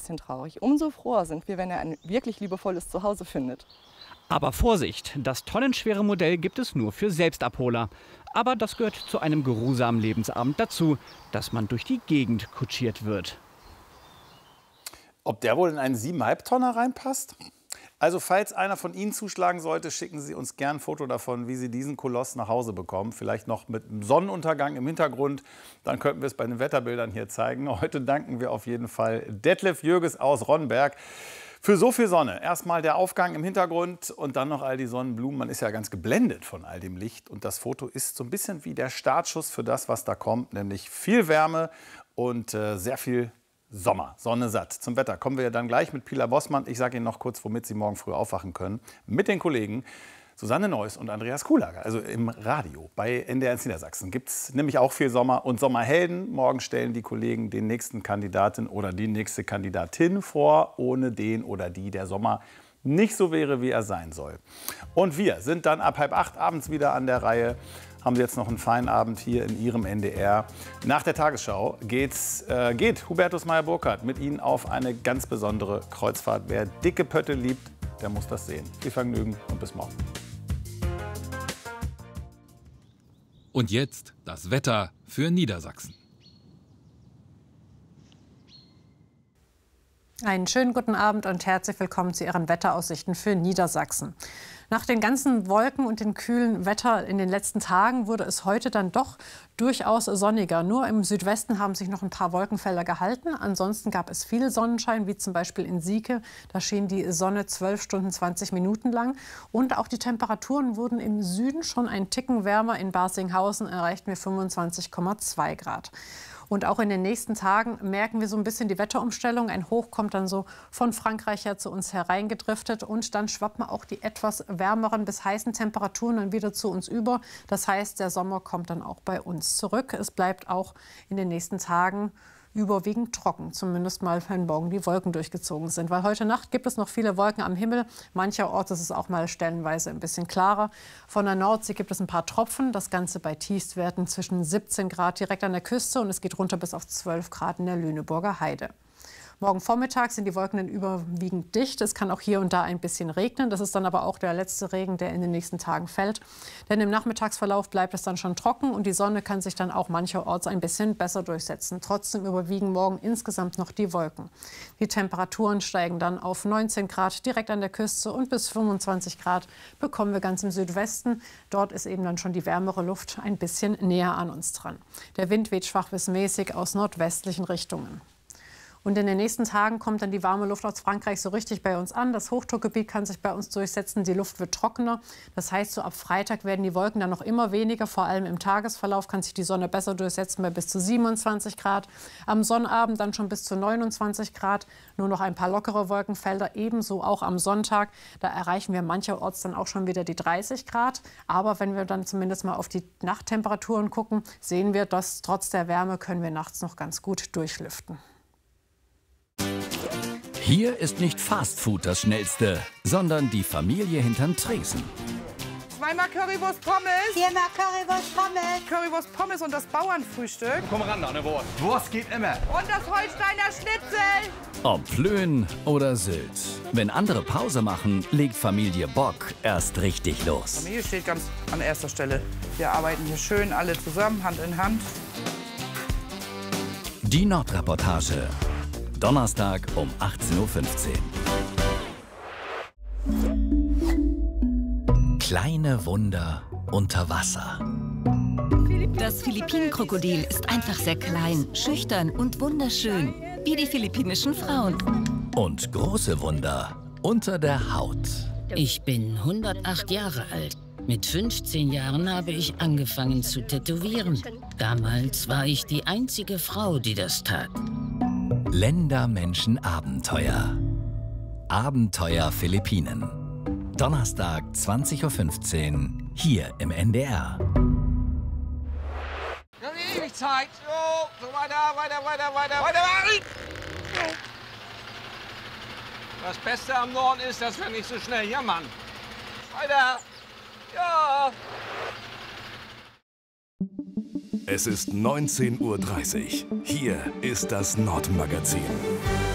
bisschen traurig. Umso froher sind wir, wenn er ein wirklich liebevolles Zuhause findet. Aber Vorsicht, das tonnenschwere Modell gibt es nur für Selbstabholer. Aber das gehört zu einem geruhsamen Lebensabend dazu, dass man durch die Gegend kutschiert wird. Ob der wohl in einen 7,5 Tonner reinpasst? Also falls einer von Ihnen zuschlagen sollte, schicken Sie uns gern ein Foto davon, wie Sie diesen Koloss nach Hause bekommen. Vielleicht noch mit einem Sonnenuntergang im Hintergrund. Dann könnten wir es bei den Wetterbildern hier zeigen. Heute danken wir auf jeden Fall Detlef Jürges aus Ronnberg für so viel Sonne. Erstmal der Aufgang im Hintergrund und dann noch all die Sonnenblumen. Man ist ja ganz geblendet von all dem Licht. Und das Foto ist so ein bisschen wie der Startschuss für das, was da kommt. Nämlich viel Wärme und sehr viel Sommer, Sonne satt. Zum Wetter kommen wir ja dann gleich mit Pilar Bossmann. Ich sage Ihnen noch kurz, womit Sie morgen früh aufwachen können. Mit den Kollegen Susanne Neuss und Andreas Kuhlager. Also im Radio bei NDR Niedersachsen gibt es nämlich auch viel Sommer und Sommerhelden. Morgen stellen die Kollegen den nächsten Kandidaten oder die nächste Kandidatin vor, ohne den oder die der Sommer nicht so wäre, wie er sein soll. Und wir sind dann ab 7:30 abends wieder an der Reihe. Haben Sie jetzt noch einen feinen Abend hier in Ihrem NDR. Nach der Tagesschau geht Hubertus Meyer-Burkhardt mit Ihnen auf eine ganz besondere Kreuzfahrt. Wer dicke Pötte liebt, der muss das sehen. Viel Vergnügen und bis morgen. Und jetzt das Wetter für Niedersachsen. Einen schönen guten Abend und herzlich willkommen zu Ihren Wetteraussichten für Niedersachsen. Nach den ganzen Wolken und dem kühlen Wetter in den letzten Tagen wurde es heute dann doch durchaus sonniger. Nur im Südwesten haben sich noch ein paar Wolkenfelder gehalten. Ansonsten gab es viel Sonnenschein, wie zum Beispiel in Sieke. Da schien die Sonne 12 Stunden 20 Minuten lang. Und auch die Temperaturen wurden im Süden schon ein Ticken wärmer. In Barsinghausen erreichten wir 25,2 Grad. Und auch in den nächsten Tagen merken wir so ein bisschen die Wetterumstellung. Ein Hoch kommt dann so von Frankreich her zu uns hereingedriftet. Und dann schwappen auch die etwas wärmeren bis heißen Temperaturen dann wieder zu uns über. Das heißt, der Sommer kommt dann auch bei uns zurück. Es bleibt auch in den nächsten Tagen überwiegend trocken, zumindest mal, wenn morgen die Wolken durchgezogen sind. Weil heute Nacht gibt es noch viele Wolken am Himmel. Mancherorts ist es auch mal stellenweise ein bisschen klarer. Von der Nordsee gibt es ein paar Tropfen. Das Ganze bei Tiefstwerten zwischen 17 Grad direkt an der Küste und es geht runter bis auf 12 Grad in der Lüneburger Heide. Morgen Vormittag sind die Wolken dann überwiegend dicht. Es kann auch hier und da ein bisschen regnen. Das ist dann aber auch der letzte Regen, der in den nächsten Tagen fällt. Denn im Nachmittagsverlauf bleibt es dann schon trocken und die Sonne kann sich dann auch mancherorts ein bisschen besser durchsetzen. Trotzdem überwiegen morgen insgesamt noch die Wolken. Die Temperaturen steigen dann auf 19 Grad direkt an der Küste und bis 25 Grad bekommen wir ganz im Südwesten. Dort ist eben dann schon die wärmere Luft ein bisschen näher an uns dran. Der Wind weht schwach bis mäßig aus nordwestlichen Richtungen. Und in den nächsten Tagen kommt dann die warme Luft aus Frankreich so richtig bei uns an. Das Hochdruckgebiet kann sich bei uns durchsetzen. Die Luft wird trockener. Das heißt, so ab Freitag werden die Wolken dann noch immer weniger. Vor allem im Tagesverlauf kann sich die Sonne besser durchsetzen bei bis zu 27 Grad. Am Sonnabend dann schon bis zu 29 Grad. Nur noch ein paar lockere Wolkenfelder. Ebenso auch am Sonntag. Da erreichen wir mancherorts dann auch schon wieder die 30 Grad. Aber wenn wir dann zumindest mal auf die Nachttemperaturen gucken, sehen wir, dass trotz der Wärme können wir nachts noch ganz gut durchlüften. Hier ist nicht Fastfood das Schnellste, sondern die Familie hinterm Tresen. Zweimal Currywurst Pommes. Viermal Currywurst Pommes. Currywurst Pommes und das Bauernfrühstück. Komm ran, eine Wurst. Wurst geht immer. Und das Holsteiner Schnitzel. Ob Plön oder Sylt. Wenn andere Pause machen, legt Familie Bock erst richtig los. Familie steht ganz an erster Stelle. Wir arbeiten hier schön alle zusammen, Hand in Hand. Die Nordreportage. Donnerstag um 18:15 Uhr. Kleine Wunder unter Wasser. Das Philippinenkrokodil ist einfach sehr klein, schüchtern und wunderschön, wie die philippinischen Frauen. Und große Wunder unter der Haut. Ich bin 108 Jahre alt. Mit 15 Jahren habe ich angefangen zu tätowieren. Damals war ich die einzige Frau, die das tat. Länder, Menschen, Abenteuer. Abenteuer Philippinen. Donnerstag 20:15 Uhr hier im NDR. Wir haben ewig Zeit. So weiter. Das Beste am Norden ist, dass wir nicht so schnell jammern. Weiter. Ja. Es ist 19:30 Uhr. Hier ist das Nordmagazin.